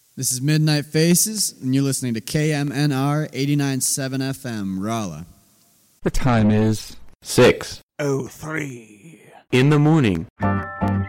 This is Midnight Faces, and you're listening to KMNR 89.7 FM, Rolla. The time is 6:03 in the morning.